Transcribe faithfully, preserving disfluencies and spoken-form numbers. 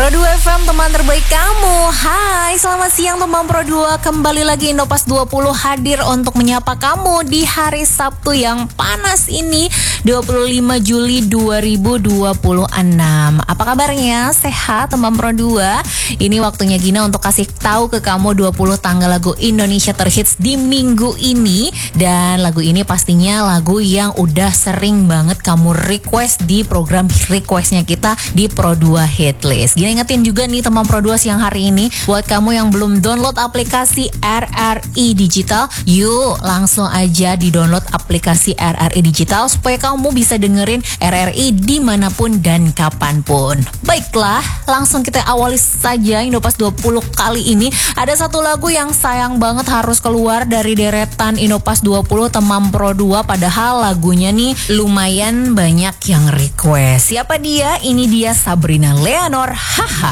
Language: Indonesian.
Pro dua F M, teman terbaik kamu. Hai, selamat siang teman Pro dua. Kembali lagi Indopas dua puluh hadir untuk menyapa kamu di hari Sabtu yang panas ini, dua puluh lima Juli dua ribu dua puluh enam. Apa kabarnya? Sehat teman Pro dua? Ini waktunya Gina untuk kasih tahu ke kamu dua puluh tanggal lagu Indonesia terhits di minggu ini. Dan lagu ini pastinya lagu yang udah sering banget kamu request di program requestnya kita di Pro dua Hitlist. Gini ingetin juga nih teman Pro dua siang hari ini, buat kamu yang belum download aplikasi R R I Digital, yuk langsung aja di download aplikasi R R I Digital supaya kamu bisa dengerin R R I dimanapun dan kapanpun. Baiklah, langsung kita awali saja Indopas dua puluh kali ini. Ada satu lagu yang sayang banget harus keluar dari deretan Indopas dua puluh teman Pro dua, padahal lagunya nih lumayan banyak yang request. Siapa dia? Ini dia Sabrina Leonor. Haha.